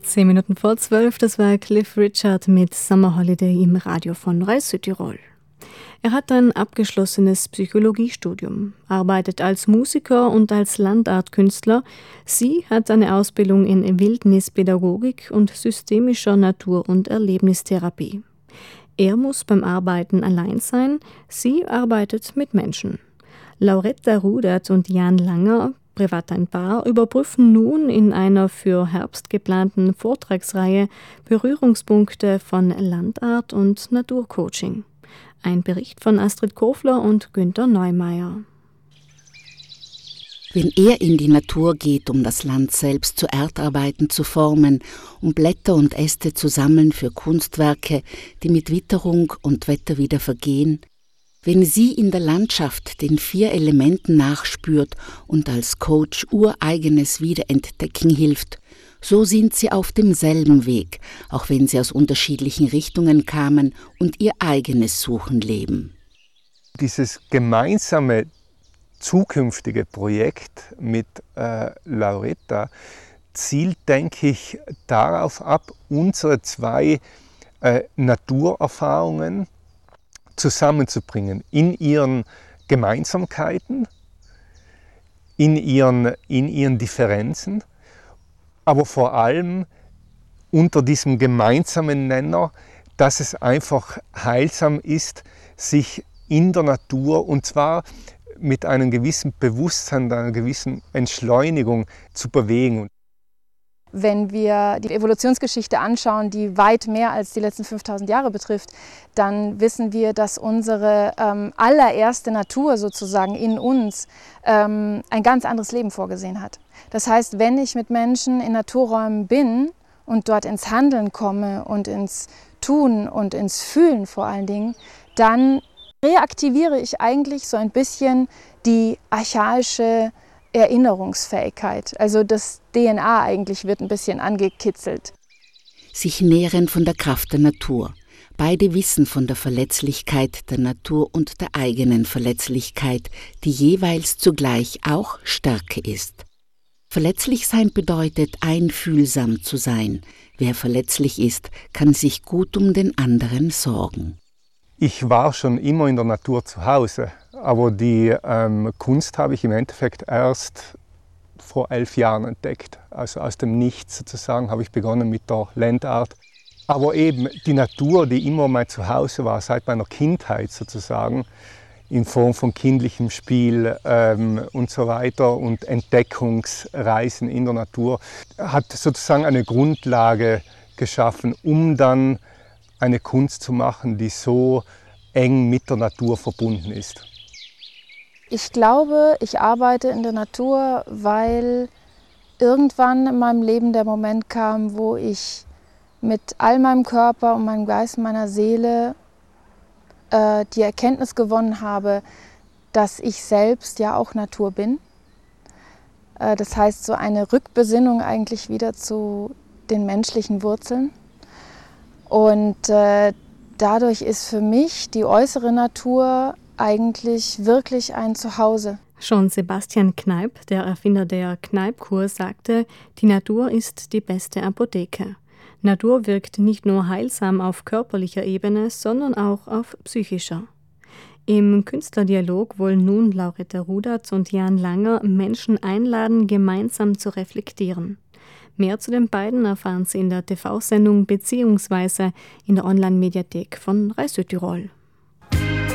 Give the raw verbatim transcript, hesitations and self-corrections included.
Zehn Minuten vor zwölf, das war Cliff Richard mit Summer Holiday im Radio von Rai Südtirol. Er hat ein abgeschlossenes Psychologiestudium, arbeitet als Musiker und als Landartkünstler. Sie hat eine Ausbildung in Wildnispädagogik und systemischer Natur- und Erlebnistherapie. Er muss beim Arbeiten allein sein, sie arbeitet mit Menschen. Lauretta Rudert und Jan Langer, privat ein Paar, überprüfen nun in einer für Herbst geplanten Vortragsreihe Berührungspunkte von Landart und Naturcoaching. Ein Bericht von Astrid Kofler und Günther Neumeier. Wenn er in die Natur geht, um das Land selbst zu Erdarbeiten zu formen, um Blätter und Äste zu sammeln für Kunstwerke, die mit Witterung und Wetter wieder vergehen, wenn sie in der Landschaft den vier Elementen nachspürt und als Coach ureigenes Wiederentdecken hilft, so sind sie auf demselben Weg, auch wenn sie aus unterschiedlichen Richtungen kamen und ihr eigenes Suchen leben. Dieses gemeinsame zukünftige Projekt mit äh, Lauretta zielt, denke ich, darauf ab, unsere zwei äh, Naturerfahrungen zusammenzubringen in ihren Gemeinsamkeiten, in ihren, in ihren Differenzen, aber vor allem unter diesem gemeinsamen Nenner, dass es einfach heilsam ist, sich in der Natur, und zwar mit einem gewissen Bewusstsein, einer gewissen Entschleunigung zu bewegen. Wenn wir die Evolutionsgeschichte anschauen, die weit mehr als die letzten fünftausend Jahre betrifft, dann wissen wir, dass unsere ähm, allererste Natur sozusagen in uns ähm, ein ganz anderes Leben vorgesehen hat. Das heißt, wenn ich mit Menschen in Naturräumen bin und dort ins Handeln komme und ins Tun und ins Fühlen vor allen Dingen, dann reaktiviere ich eigentlich so ein bisschen die archaische Erinnerungsfähigkeit. Also das D N A eigentlich wird ein bisschen angekitzelt. Sich nähren von der Kraft der Natur. Beide wissen von der Verletzlichkeit der Natur und der eigenen Verletzlichkeit, die jeweils zugleich auch Stärke ist. Verletzlich sein bedeutet, einfühlsam zu sein. Wer verletzlich ist, kann sich gut um den anderen sorgen. Ich war schon immer in der Natur zu Hause, aber die ähm, Kunst habe ich im Endeffekt erst vor elf Jahren entdeckt. Also aus dem Nichts sozusagen habe ich begonnen mit der Landart. Aber eben die Natur, die immer mein Zuhause war, seit meiner Kindheit sozusagen, in Form von kindlichem Spiel ähm, und so weiter und Entdeckungsreisen in der Natur, hat sozusagen eine Grundlage geschaffen, um dann eine Kunst zu machen, die so eng mit der Natur verbunden ist. Ich glaube, ich arbeite in der Natur, weil irgendwann in meinem Leben der Moment kam, wo ich mit all meinem Körper und meinem Geist und meiner Seele äh, die Erkenntnis gewonnen habe, dass ich selbst ja auch Natur bin. Äh, das heißt, so eine Rückbesinnung eigentlich wieder zu den menschlichen Wurzeln. Und äh, dadurch ist für mich die äußere Natur eigentlich wirklich ein Zuhause. Schon Sebastian Kneipp, der Erfinder der Kneipp-Kur, sagte, die Natur ist die beste Apotheke. Natur wirkt nicht nur heilsam auf körperlicher Ebene, sondern auch auf psychischer. Im Künstlerdialog wollen nun Lauretta Rudert und Jan Langer Menschen einladen, gemeinsam zu reflektieren. Mehr zu den beiden erfahren Sie in der T V-Sendung bzw. in der Online-Mediathek von Rai Südtirol.